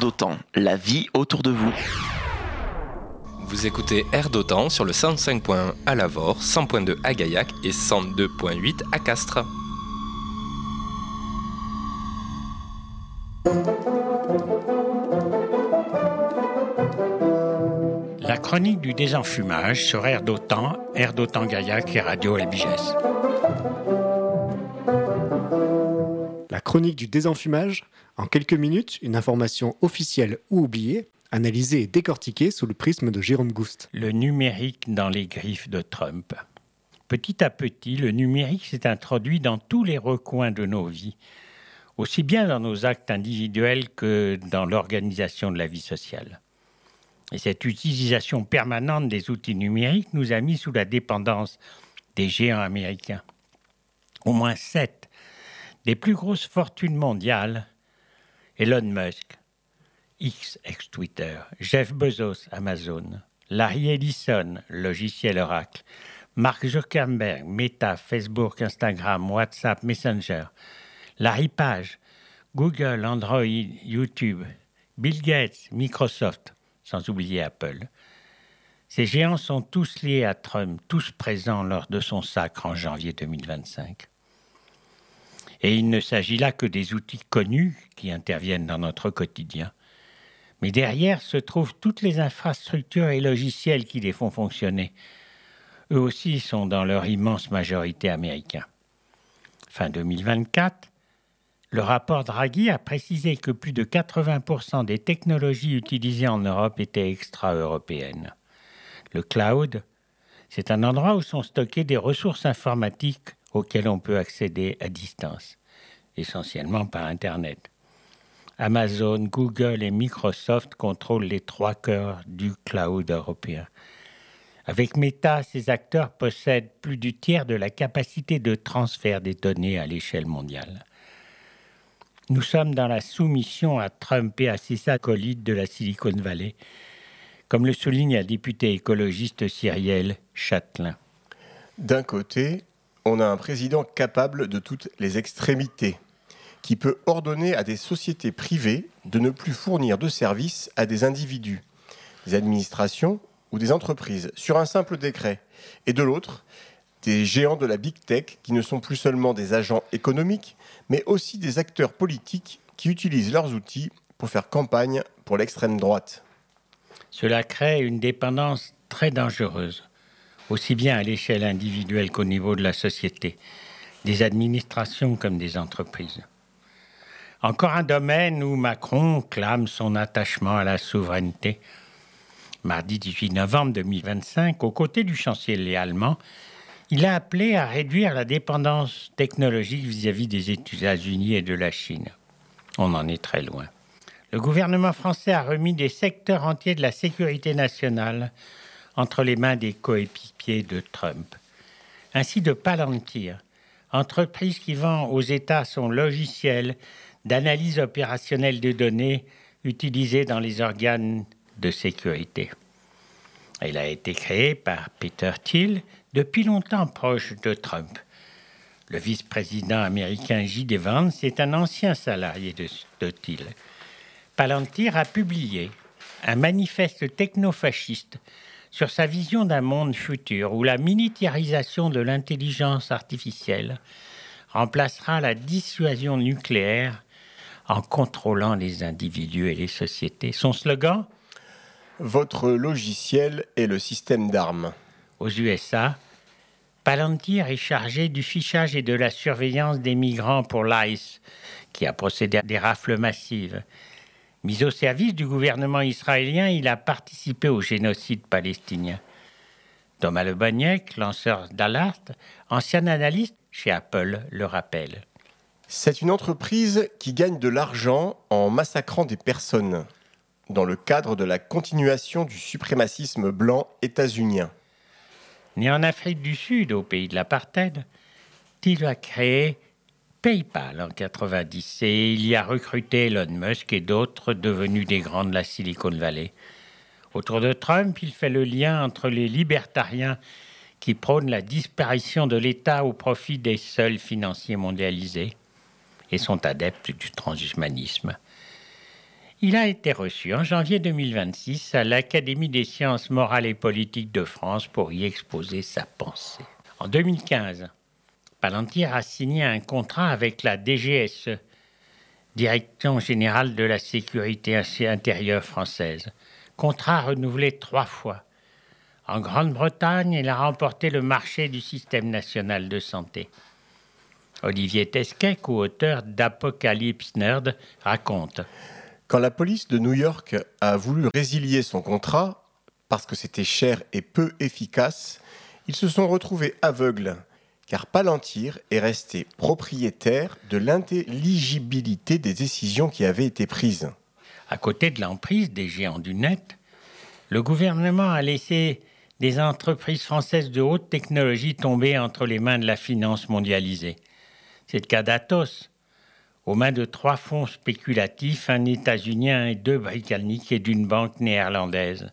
d'Otan, la vie autour de vous. Vous écoutez Air d'Otan sur le 105.1 à Lavore, 100.2 à Gaillac et 102.8 à Castres. La chronique du désenfumage sur Air d'Otan Gaillac et Radio Albigès. La chronique du désenfumage, en quelques minutes, une information officielle ou oubliée, analysée et décortiquée sous le prisme de Jérôme Gouste. Le numérique dans les griffes de Trump. Petit à petit, le numérique s'est introduit dans tous les recoins de nos vies, aussi bien dans nos actes individuels que dans l'organisation de la vie sociale. Et cette utilisation permanente des outils numériques nous a mis sous la dépendance des géants américains. Au moins 7 des plus grosses fortunes mondiales, Elon Musk, ex-Twitter, Jeff Bezos, Amazon, Larry Ellison, logiciel Oracle, Mark Zuckerberg, Meta, Facebook, Instagram, WhatsApp, Messenger, Larry Page, Google, Android, YouTube, Bill Gates, Microsoft, sans oublier Apple. Ces géants sont tous liés à Trump, tous présents lors de son sacre en janvier 2025. Et il ne s'agit là que des outils connus qui interviennent dans notre quotidien. Mais derrière se trouvent toutes les infrastructures et logiciels qui les font fonctionner. Eux aussi sont dans leur immense majorité américains. Fin 2024, le rapport Draghi a précisé que plus de 80% des technologies utilisées en Europe étaient extra-européennes. Le cloud, c'est un endroit où sont stockées des ressources informatiques auxquelles on peut accéder à distance, essentiellement par Internet. Amazon, Google et Microsoft contrôlent les 3 cœurs du cloud européen. Avec Meta, ces acteurs possèdent plus du tiers de la capacité de transfert des données à l'échelle mondiale. Nous sommes dans la soumission à Trump et à ses acolytes de la Silicon Valley, comme le souligne la députée écologiste Cyrielle Châtelain. D'un côté, on a un président capable de toutes les extrémités, qui peut ordonner à des sociétés privées de ne plus fournir de services à des individus, des administrations ou des entreprises, sur un simple décret. Et de l'autre, des géants de la big tech qui ne sont plus seulement des agents économiques, mais aussi des acteurs politiques qui utilisent leurs outils pour faire campagne pour l'extrême droite. Cela crée une dépendance très dangereuse, aussi bien à l'échelle individuelle qu'au niveau de la société, des administrations comme des entreprises. Encore un domaine où Macron clame son attachement à la souveraineté. Mardi 18 novembre 2025, aux côtés du chancelier allemand, il a appelé à réduire la dépendance technologique vis-à-vis des États-Unis et de la Chine. On en est très loin. Le gouvernement français a remis des secteurs entiers de la sécurité nationale entre les mains des coéquipiers de Trump. Ainsi de Palantir, entreprise qui vend aux États son logiciel d'analyse opérationnelle de données utilisé dans les organes de sécurité. Il a été créé par Peter Thiel, depuis longtemps proche de Trump. Le vice-président américain J.D. Vance est un ancien salarié de Thiel. Palantir a publié un manifeste technofasciste sur sa vision d'un monde futur où la militarisation de l'intelligence artificielle remplacera la dissuasion nucléaire en contrôlant les individus et les sociétés. Son slogan ? Votre logiciel est le système d'armes. Aux USA, Palantir est chargé du fichage et de la surveillance des migrants pour l'ICE, qui a procédé à des rafles massives. Mis au service du gouvernement israélien, il a participé au génocide palestinien. Thomas Le Boniek, lanceur d'alerte, ancien analyste chez Apple, le rappelle. C'est une entreprise qui gagne de l'argent en massacrant des personnes, dans le cadre de la continuation du suprémacisme blanc états-unien. Né en Afrique du Sud, au pays de l'apartheid, Thiel a créé PayPal en 1990 et il y a recruté Elon Musk et d'autres devenus des grands de la Silicon Valley. Autour de Trump, il fait le lien entre les libertariens qui prônent la disparition de l'État au profit des seuls financiers mondialisés et sont adeptes du transhumanisme. Il a été reçu en janvier 2026 à l'Académie des sciences morales et politiques de France pour y exposer sa pensée. En 2015, Palantir a signé un contrat avec la DGSE, Direction générale de la sécurité intérieure française. Contrat renouvelé 3 fois. En Grande-Bretagne, il a remporté le marché du système national de santé. Olivier Tesquet, co-auteur d'Apocalypse Nerd, raconte. Quand la police de New York a voulu résilier son contrat, parce que c'était cher et peu efficace, ils se sont retrouvés aveugles, car Palantir est resté propriétaire de l'intelligibilité des décisions qui avaient été prises. À côté de l'emprise des géants du net, le gouvernement a laissé des entreprises françaises de haute technologie tomber entre les mains de la finance mondialisée. C'est le cas d'Atos, aux mains de 3 fonds spéculatifs, un états-unien et 2 britanniques et d'une banque néerlandaise,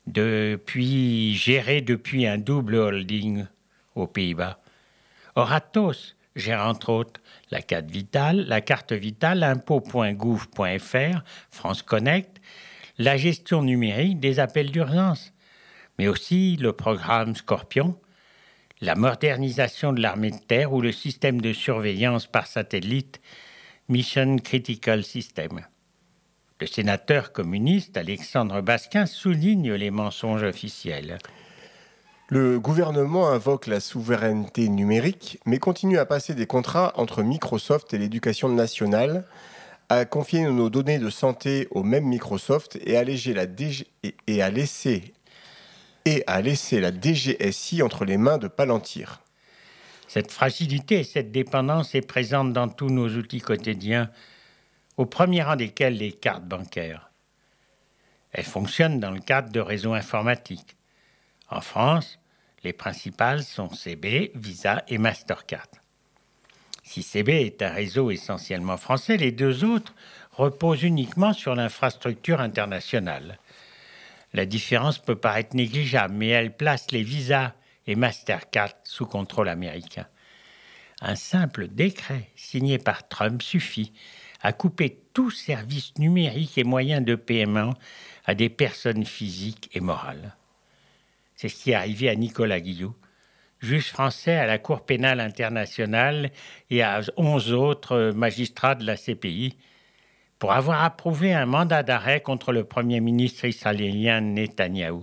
géré depuis un double holding aux Pays-Bas. Or, Atos gère entre autres la carte vitale, impôts.gouv.fr, France Connect, la gestion numérique des appels d'urgence, mais aussi le programme Scorpion, la modernisation de l'armée de terre ou le système de surveillance par satellite Mission Critical System. Le sénateur communiste Alexandre Basquin souligne les mensonges officiels. Le gouvernement invoque la souveraineté numérique, mais continue à passer des contrats entre Microsoft et l'éducation nationale, à confier nos données de santé au même Microsoft et à laisser la DGSI entre les mains de Palantir. Cette fragilité et cette dépendance est présente dans tous nos outils quotidiens, au premier rang desquels les cartes bancaires. Elles fonctionnent dans le cadre de réseaux informatiques. En France, les principales sont CB, Visa et Mastercard. Si CB est un réseau essentiellement français, les 2 autres reposent uniquement sur l'infrastructure internationale. La différence peut paraître négligeable, mais elle place les Visa et Mastercard sous contrôle américain. Un simple décret signé par Trump suffit à couper tout service numérique et moyen de paiement à des personnes physiques et morales. C'est ce qui est arrivé à Nicolas Guillou, juge français à la Cour pénale internationale et à 11 autres magistrats de la CPI, pour avoir approuvé un mandat d'arrêt contre le Premier ministre israélien Netanyahou.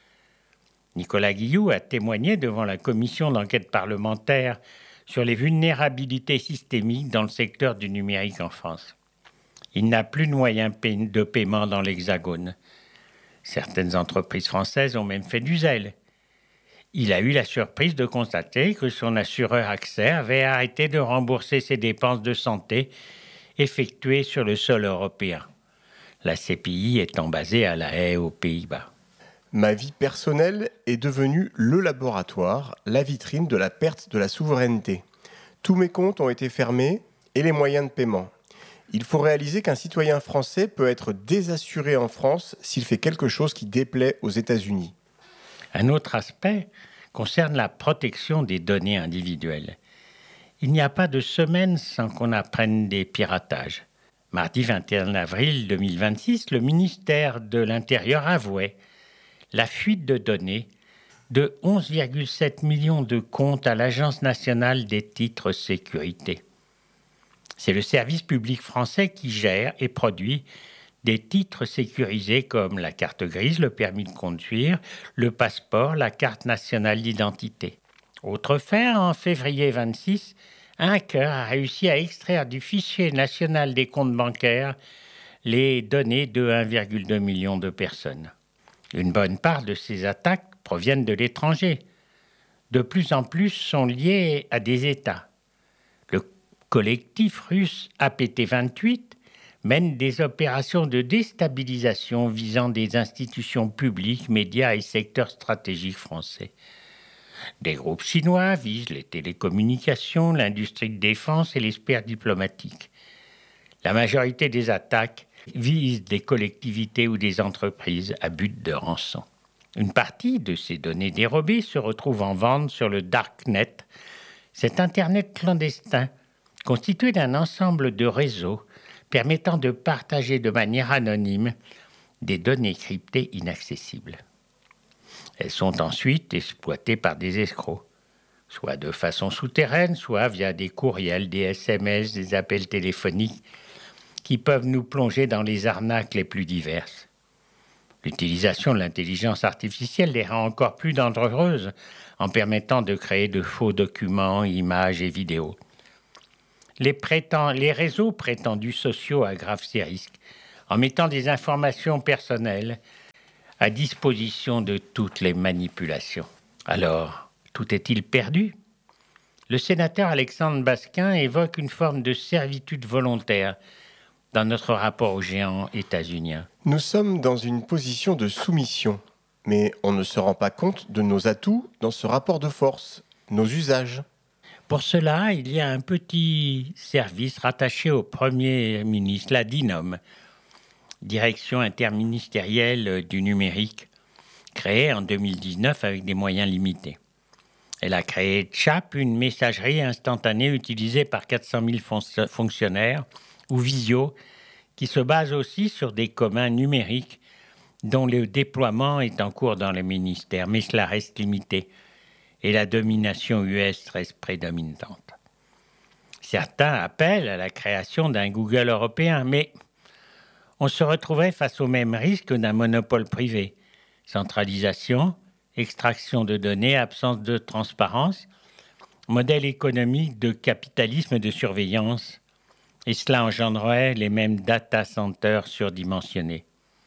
Nicolas Guillou a témoigné devant la commission d'enquête parlementaire sur les vulnérabilités systémiques dans le secteur du numérique en France. Il n'a plus de moyens de paiement dans l'Hexagone. Certaines entreprises françaises ont même fait du zèle. Il a eu la surprise de constater que son assureur Accès avait arrêté de rembourser ses dépenses de santé effectuées sur le sol européen, la CPI étant basée à La Haye aux Pays-Bas. Ma vie personnelle est devenue le laboratoire, la vitrine de la perte de la souveraineté. Tous mes comptes ont été fermés et les moyens de paiement. Il faut réaliser qu'un citoyen français peut être désassuré en France s'il fait quelque chose qui déplaît aux États-Unis. Un autre aspect concerne la protection des données individuelles. Il n'y a pas de semaine sans qu'on apprenne des piratages. Mardi 21 avril 2026, le ministère de l'Intérieur avouait la fuite de données de 11,7 millions de comptes à l'Agence nationale des titres sécurité. C'est le service public français qui gère et produit des titres sécurisés comme la carte grise, le permis de conduire, le passeport, la carte nationale d'identité. Autre fait, en février 26, un hacker a réussi à extraire du fichier national des comptes bancaires les données de 1,2 million de personnes. Une bonne part de ces attaques proviennent de l'étranger. De plus en plus sont liées à des États. Le collectif russe APT28 mène des opérations de déstabilisation visant des institutions publiques, médias et secteurs stratégiques français. Des groupes chinois visent les télécommunications, l'industrie de défense et les sphères diplomatiques. La majorité des attaques visent des collectivités ou des entreprises à but de rançon. Une partie de ces données dérobées se retrouve en vente sur le Darknet, cet Internet clandestin constitué d'un ensemble de réseaux permettant de partager de manière anonyme des données cryptées inaccessibles. Elles sont ensuite exploitées par des escrocs, soit de façon souterraine, soit via des courriels, des SMS, des appels téléphoniques, qui peuvent nous plonger dans les arnaques les plus diverses. L'utilisation de l'intelligence artificielle les rend encore plus dangereuses en permettant de créer de faux documents, images et vidéos. Les réseaux prétendus sociaux aggravent ces risques en mettant des informations personnelles à disposition de toutes les manipulations. Alors, tout est-il perdu ? Le sénateur Alexandre Basquin évoque une forme de servitude volontaire dans notre rapport aux géants états-uniens. Nous sommes dans une position de soumission, mais on ne se rend pas compte de nos atouts dans ce rapport de force, nos usages. Pour cela, il y a un petit service rattaché au Premier ministre, la DINOM, Direction interministérielle du numérique, créée en 2019 avec des moyens limités. Elle a créé CHAP, une messagerie instantanée utilisée par 400 000 fonctionnaires, ou Visio, qui se base aussi sur des communs numériques dont le déploiement est en cours dans les ministères, mais cela reste limité et la domination US reste prédominante. Certains appellent à la création d'un Google européen, mais on se retrouverait face au même risque d'un monopole privé. Centralisation, extraction de données, absence de transparence, modèle économique de capitalisme de surveillance, et cela engendrerait les mêmes data centers surdimensionnés.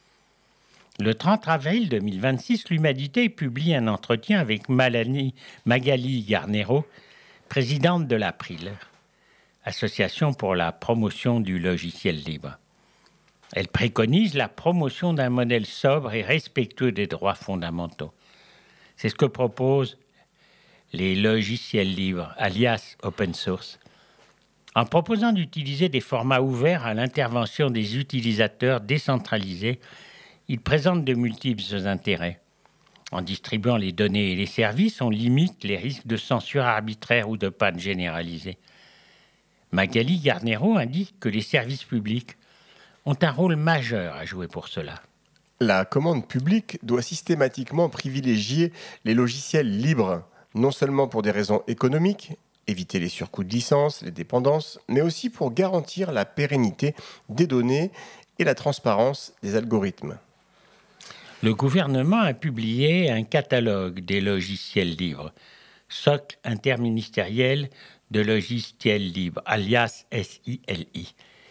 Le 30 avril 2026, l'Humanité publie un entretien avec Magali Garnero, présidente de l'April, Association pour la promotion du logiciel libre. Elle préconise la promotion d'un modèle sobre et respectueux des droits fondamentaux. C'est ce que proposent les logiciels libres, alias open source, en proposant d'utiliser des formats ouverts à l'intervention des utilisateurs décentralisés. Ils présentent de multiples intérêts. En distribuant les données et les services, on limite les risques de censure arbitraire ou de panne généralisée. Magali Garnero indique que les services publics ont un rôle majeur à jouer pour cela. La commande publique doit systématiquement privilégier les logiciels libres, non seulement pour des raisons économiques, éviter les surcoûts de licence, les dépendances, mais aussi pour garantir la pérennité des données et la transparence des algorithmes. Le gouvernement a publié un catalogue des logiciels libres, Socle interministériel de logiciels libres, alias SILI.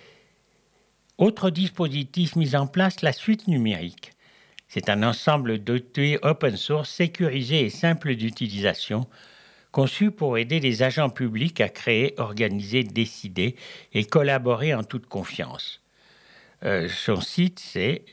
Autre dispositif mis en place, la suite numérique. C'est un ensemble d'outils open source sécurisés et simples d'utilisation, conçu pour aider les agents publics à créer, organiser, décider et collaborer en toute confiance. Son site, c'est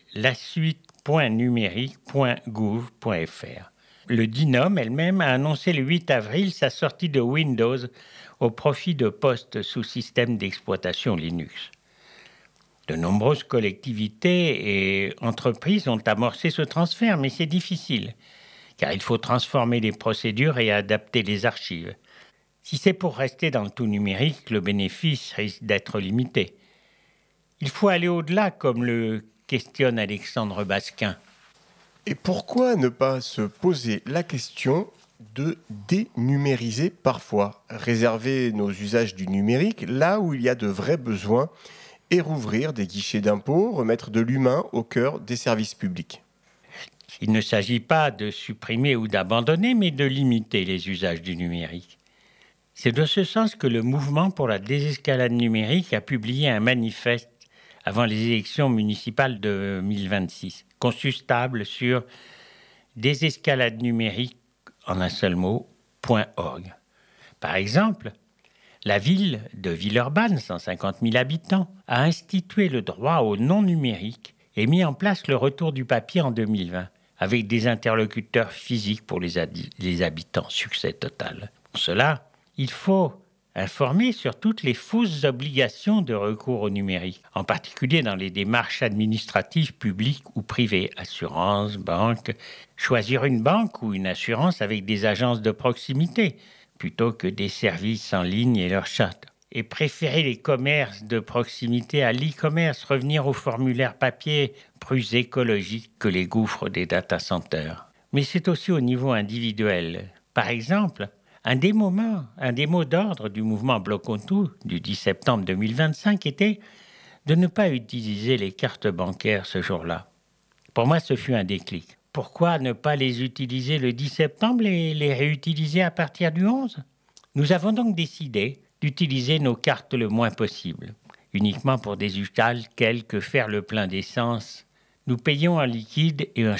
lasuite.numérique.gouv.fr. Le DINOM elle-même a annoncé le 8 avril sa sortie de Windows au profit de postes sous système d'exploitation Linux. De nombreuses collectivités et entreprises ont amorcé ce transfert, mais c'est difficile, car il faut transformer les procédures et adapter les archives. Si c'est pour rester dans le tout numérique, le bénéfice risque d'être limité. Il faut aller au-delà, comme le questionne Alexandre Basquin. Et pourquoi ne pas se poser la question de dénumériser parfois, réserver nos usages du numérique là où il y a de vrais besoins et rouvrir des guichets d'impôts, remettre de l'humain au cœur des services publics. Il ne s'agit pas de supprimer ou d'abandonner, mais de limiter les usages du numérique. C'est de ce sens que le mouvement pour la désescalade numérique a publié un manifeste avant les élections municipales de 2026, consultable sur désescaladnumérique, en un seul mot, .org. Par exemple, la ville de Villeurbanne, 150 000 habitants, a institué le droit au non-numérique et mis en place le retour du papier en 2020, avec des interlocuteurs physiques pour les habitants. Succès total. Pour cela, il faut informer sur toutes les fausses obligations de recours au numérique, en particulier dans les démarches administratives publiques ou privées, assurance, banque, choisir une banque ou une assurance avec des agences de proximité, plutôt que des services en ligne et leur chat. et préférer les commerces de proximité à l'e-commerce, revenir aux formulaires papier plus écologiques que les gouffres des data centers. Mais c'est aussi au niveau individuel. Par exemple, un des mots d'ordre du mouvement Bloc-on-Tout du 10 septembre 2025 était de ne pas utiliser les cartes bancaires ce jour-là. Pour moi, ce fut un déclic. Pourquoi ne pas les utiliser le 10 septembre et les réutiliser à partir du 11 ? Nous avons donc décidé d'utiliser nos cartes le moins possible, uniquement pour des usages tels que faire le plein d'essence. Nous payons en liquide et en